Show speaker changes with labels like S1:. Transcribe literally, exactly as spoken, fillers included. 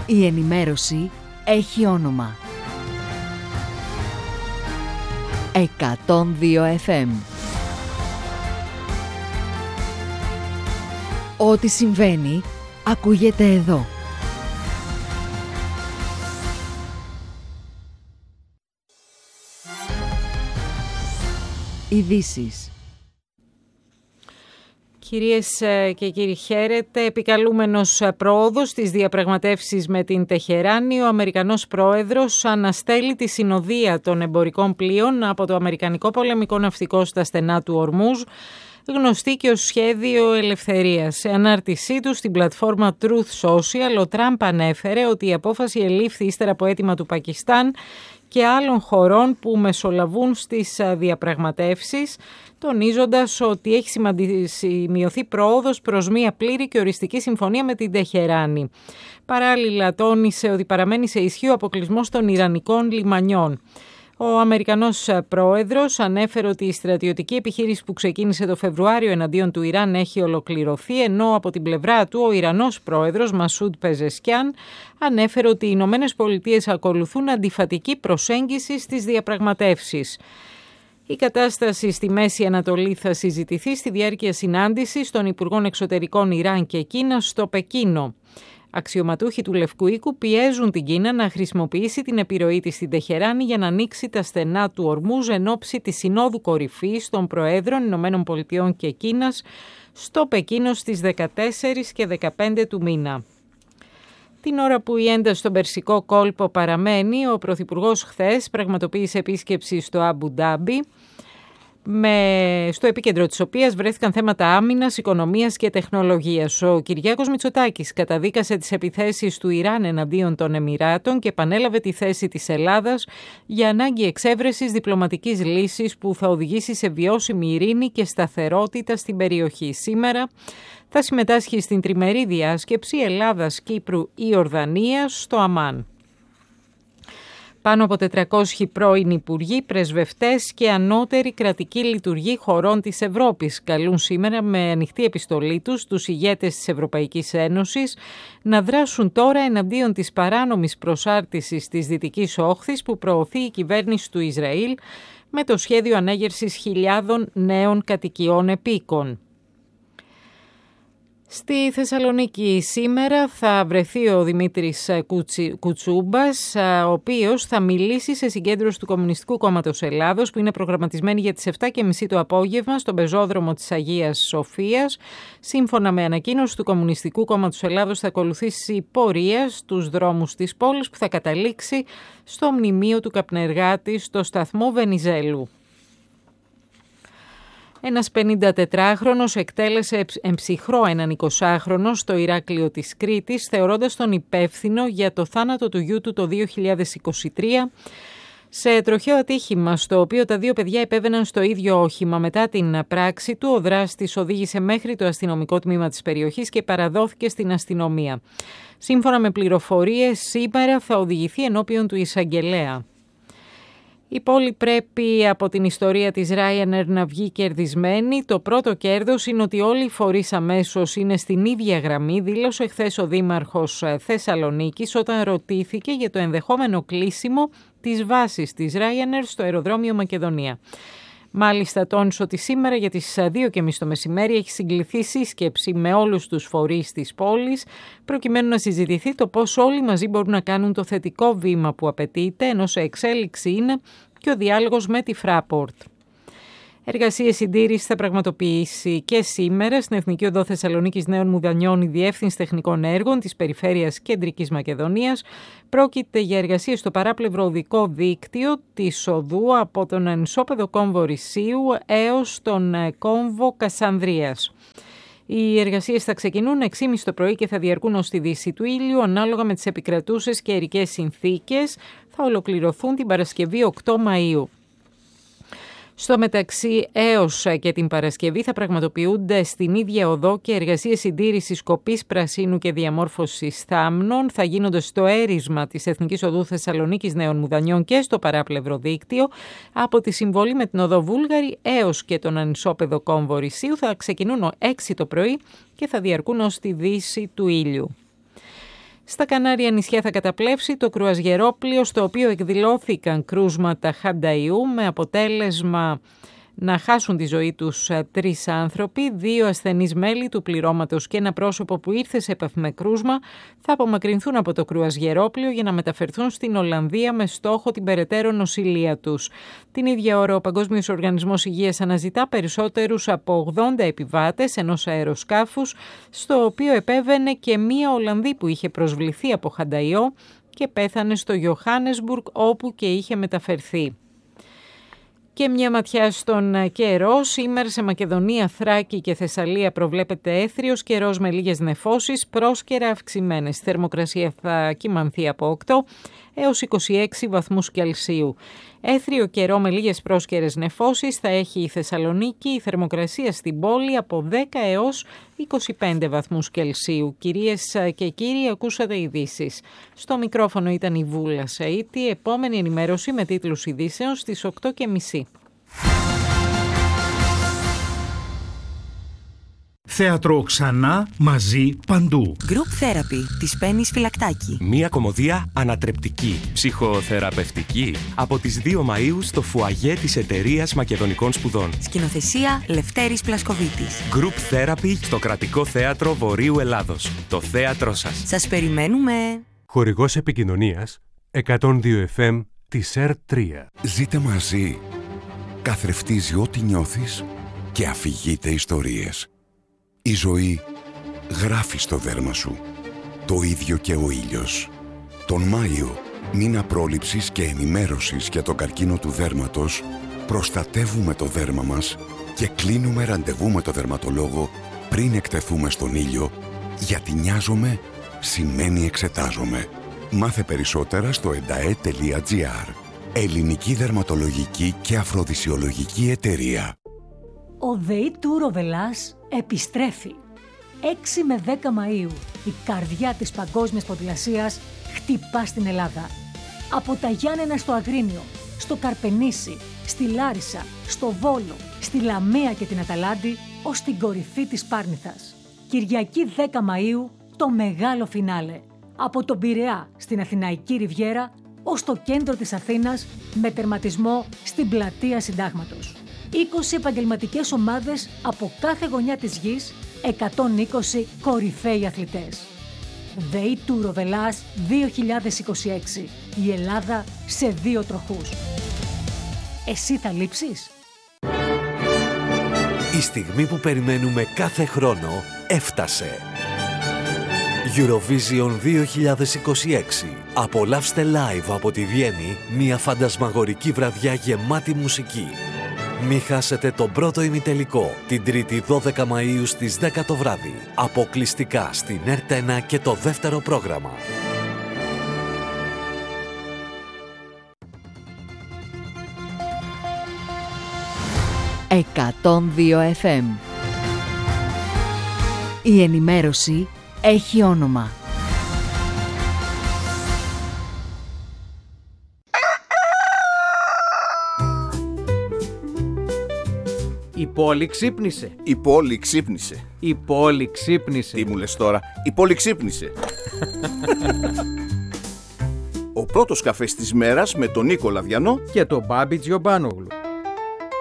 S1: Η ενημέρωση έχει όνομα. εκατόν δύο εφ εμ. Ό,τι συμβαίνει, ακούγεται εδώ. Ειδήσεις.
S2: Κυρίες και κύριοι, χαίρετε. Επικαλούμενος πρόοδος στις διαπραγματεύσεις με την Τεχεράνη, ο Αμερικανός πρόεδρος αναστέλει τη συνοδεία των εμπορικών πλοίων από το Αμερικανικό πολεμικό ναυτικό στα στενά του Ορμούζ, γνωστή και ως σχέδιο ελευθερίας. Σε ανάρτησή του στην πλατφόρμα Truth Social, ο Τραμπ ανέφερε ότι η απόφαση ελήφθη ύστερα από αίτημα του Πακιστάν και άλλων χωρών που μεσολαβούν στις διαπραγματεύσεις, τονίζοντας ότι έχει σημειωθεί πρόοδος προς μία πλήρη και οριστική συμφωνία με την Τεχεράνη. Παράλληλα, τόνισε ότι παραμένει σε ισχύ ο αποκλεισμός των ιρανικών λιμανιών. Ο Αμερικανός πρόεδρος ανέφερε ότι η στρατιωτική επιχείρηση που ξεκίνησε το Φεβρουάριο εναντίον του Ιράν έχει ολοκληρωθεί, ενώ από την πλευρά του ο Ιρανός πρόεδρος Μασούντ Πεζεσκιάν ανέφερε ότι οι Ηνωμένες Πολιτείες ακολουθούν αντιφατική προσέγγιση στις διαπραγματεύσεις. Η κατάσταση στη Μέση Ανατολή θα συζητηθεί στη διάρκεια συνάντησης των Υπουργών Εξωτερικών Ιράν και Κίνας στο Πεκίνο. Αξιωματούχοι του Λευκού Οίκου πιέζουν την Κίνα να χρησιμοποιήσει την επιρροή της στην Τεχεράνη για να ανοίξει τα στενά του Ορμούζ εν ώψη της Συνόδου Κορυφής των Προέδρων Ηνωμένων Πολιτειών και Κίνας στο Πεκίνο στις δεκατέσσερις και δεκαπέντε του μήνα. Την ώρα που η ένταση στον Περσικό κόλπο παραμένει, ο Πρωθυπουργός χθες πραγματοποίησε επίσκεψη στο Αμπου Ντάμπι, με, στο επίκεντρο της οποίας βρέθηκαν θέματα άμυνας, οικονομίας και τεχνολογίας. Ο Κυριάκος Μητσοτάκης καταδίκασε τις επιθέσεις του Ιράν εναντίον των Εμιράτων και επανέλαβε τη θέση της Ελλάδας για ανάγκη εξέβρεσης διπλωματικής λύσης που θα οδηγήσει σε βιώσιμη ειρήνη και σταθερότητα στην περιοχή. Σήμερα θα συμμετάσχει στην τριμερή διάσκεψη Ελλάδας, Κύπρου, Ιορδανίας στο Αμάν. Πάνω από τετρακόσιοι πρώην υπουργοί, πρεσβευτές και ανώτεροι κρατικοί λειτουργοί χωρών της Ευρώπης καλούν σήμερα με ανοιχτή επιστολή τους τους ηγέτες της Ευρωπαϊκής Ένωσης να δράσουν τώρα εναντίον της παράνομης προσάρτησης της Δυτικής Όχθης που προωθεί η κυβέρνηση του Ισραήλ με το σχέδιο ανέγερσης χιλιάδων νέων κατοικιών επίκων. Στη Θεσσαλονίκη σήμερα θα βρεθεί ο Δημήτρης Κουτσούμπας, ο οποίος θα μιλήσει σε συγκέντρωση του Κομμουνιστικού Κόμματος Ελλάδος που είναι προγραμματισμένη για τις επτά και μισή το απόγευμα στον πεζόδρομο της Αγίας Σοφίας. Σύμφωνα με ανακοίνωση του Κομμουνιστικού Κόμματος Ελλάδος θα ακολουθήσει πορεία στους δρόμους της πόλης που θα καταλήξει στο μνημείο του καπνεργάτη στο σταθμό Βενιζέλου. Ένας πενηντατετράχρονος εκτέλεσε εμψυχρό έναν εικοσάχρονο στο Ηράκλειο της Κρήτης, θεωρώντας τον υπεύθυνο για το θάνατο του γιού του το δύο χιλιάδες είκοσι τρία, σε τροχαίο ατύχημα στο οποίο τα δύο παιδιά επέβαιναν στο ίδιο όχημα. Μετά την πράξη του, ο δράστης οδήγησε μέχρι το αστυνομικό τμήμα της περιοχής και παραδόθηκε στην αστυνομία. Σύμφωνα με πληροφορίες, σήμερα θα οδηγηθεί ενώπιον του εισαγγελέα. Η πόλη πρέπει από την ιστορία της Ryanair να βγει κερδισμένη. Το πρώτο κέρδος είναι ότι όλοι οι φορείς αμέσως είναι στην ίδια γραμμή, δήλωσε χθες ο Δήμαρχος Θεσσαλονίκης όταν ρωτήθηκε για το ενδεχόμενο κλείσιμο της βάσης της Ryanair στο αεροδρόμιο Μακεδονία. Μάλιστα τόνισε ότι σήμερα για τις δύο και μισή το μεσημέρι έχει συγκληθεί σύσκεψη με όλους τους φορείς της πόλης προκειμένου να συζητηθεί το πώς όλοι μαζί μπορούν να κάνουν το θετικό βήμα που απαιτείται, ενώ σε εξέλιξη είναι και ο διάλογος με τη Fraport. Εργασίες συντήρησης θα πραγματοποιήσει και σήμερα στην Εθνική Οδό Θεσσαλονίκης Νέων Μουδανιών η Διεύθυνση Τεχνικών Έργων της Περιφέρειας Κεντρικής Μακεδονίας. Πρόκειται για εργασίες στο παράπλευρο οδικό δίκτυο της οδού από τον ανισόπεδο κόμβο Ρησίου έως τον κόμβο Κασανδρίας. Οι εργασίες θα ξεκινούν έξι και μισή το πρωί και θα διαρκούν ως τη δύση του ήλιου ανάλογα με τις επικρατούσες καιρικές συνθήκες. Θα ολοκληρωθούν την Παρασκευή οκτώ Μαΐου. Στο μεταξύ, έως και την Παρασκευή θα πραγματοποιούνται στην ίδια οδό και εργασίες συντήρησης κοπής πρασίνου και διαμόρφωσης θάμνων. Θα γίνονται στο έρισμα της Εθνικής Οδού Θεσσαλονίκης Νέων Μουδανιών και στο παράπλευρο δίκτυο. Από τη συμβολή με την οδό Βούλγαρη έως και τον ανισόπεδο κόμβο Ρησίου θα ξεκινούν έξι το πρωί και θα διαρκούν ως τη δύση του ήλιου. Στα Κανάρια νησιά θα καταπλέψει το κρουαζιερόπλοιο στο οποίο εκδηλώθηκαν κρούσματα χανταϊού με αποτέλεσμα να χάσουν τη ζωή τους τρεις άνθρωποι, δύο ασθενείς μέλη του πληρώματος και ένα πρόσωπο που ήρθε σε επαφή με κρούσμα θα απομακρυνθούν από το κρουαζιερόπλοιο για να μεταφερθούν στην Ολλανδία με στόχο την περαιτέρω νοσηλεία τους. Την ίδια ώρα ο Παγκόσμιος Οργανισμός Υγείας αναζητά περισσότερους από ογδόντα επιβάτες ενός αεροσκάφους, στο οποίο επέβαινε και μία Ολλανδή που είχε προσβληθεί από χανταϊό και πέθανε στο Ιωχάνεσμπουργκ όπου και είχε μεταφερθεί. Και μια ματιά στον καιρό. Σήμερα σε Μακεδονία, Θράκη και Θεσσαλία προβλέπεται έθριος καιρός με λίγες νεφώσεις, πρόσκαιρα αυξημένες. Η θερμοκρασία θα κυμανθεί από οκτώ έως είκοσι έξι βαθμούς Κελσίου. Έθριο καιρό με λίγες πρόσκαιρες νεφώσεις θα έχει η Θεσσαλονίκη, η θερμοκρασία στην πόλη από δέκα έως είκοσι πέντε βαθμούς Κελσίου. Κυρίες και κύριοι, ακούσατε ειδήσεις. Στο μικρόφωνο ήταν η Βούλα Σαΐτη. Επόμενη ενημέρωση με τίτλους ειδήσεων στις οκτώ και μισή.
S3: Θέατρο ξανά, μαζί, παντού.
S4: Group Therapy της Πέννης Φυλακτάκη.
S5: Μία κωμωδία ανατρεπτική, ψυχοθεραπευτική, από τις δύο Μαΐου στο φουαγέ της Εταιρείας Μακεδονικών Σπουδών.
S4: Σκηνοθεσία Λευτέρης Πλασκοβίτης.
S5: Group Therapy στο Κρατικό Θέατρο Βορείου Ελλάδος. Το θέατρό σας.
S4: Σας περιμένουμε.
S6: Χορηγός επικοινωνίας εκατόν δύο εφ εμ της ΕΡ τρία.
S7: Ζείτε μαζί. Καθρεφτίζει ό,τι νιώθεις και αφηγείται ιστορίες. Η ζωή γράφει στο δέρμα σου. Το ίδιο και ο ήλιος. Τον Μάιο, μήνα πρόληψης και ενημέρωσης για τον καρκίνο του δέρματος, προστατεύουμε το δέρμα μας και κλείνουμε ραντεβού με το δερματολόγο πριν εκτεθούμε στον ήλιο, γιατί νοιάζομαι σημαίνει εξετάζομαι. Μάθε περισσότερα στο εντα ε τελεία τζι άρ. Ελληνική Δερματολογική και Αφροδισιολογική Εταιρεία.
S8: Ο ΔΕΗ του Ροβελάς επιστρέφει. έξι με δέκα Μαΐου η καρδιά της παγκόσμιας ποδηλασίας χτυπά στην Ελλάδα. Από τα Γιάννενα στο Αγρίνιο, στο Καρπενήσι, στη Λάρισα, στο Βόλο, στη Λαμία και την Αταλάντη, ως την κορυφή της Πάρνηθας. Κυριακή δέκα Μαΐου το μεγάλο φινάλε. Από τον Πειραιά στην Αθηναϊκή Ριβιέρα ως το κέντρο της Αθήνας με τερματισμό στην Πλατεία Συντάγματος. είκοσι επαγγελματικές ομάδες από κάθε γωνιά της γης, εκατόν είκοσι κορυφαίοι αθλητές. ΔΕΗ του Ροβελάς δύο χιλιάδες είκοσι έξι. Η Ελλάδα σε δύο τροχούς. Εσύ θα λείψεις?
S9: Η στιγμή που περιμένουμε κάθε χρόνο έφτασε. Eurovision δύο χιλιάδες είκοσι έξι. Απολαύστε live από τη Βιέννη μια φαντασμαγορική βραδιά γεμάτη μουσική. Μη χάσετε τον πρώτο ημιτελικό την Τρίτη δώδεκα Μαΐου στις δέκα το βράδυ. Αποκλειστικά στην ΕΡΤ ένα και το δεύτερο πρόγραμμα.
S1: εκατόν δύο εφ εμ. Η ενημέρωση έχει όνομα.
S10: Η πόλη ξύπνησε.
S11: Η πόλη ξύπνησε.
S10: Η πόλη ξύπνησε.
S11: Τι μου λες τώρα? Η πόλη ξύπνησε. Ο πρώτος καφές της μέρας με τον Νίκο Λαδιανό
S10: και τον Μπάμπη Τζιομπάνογλου.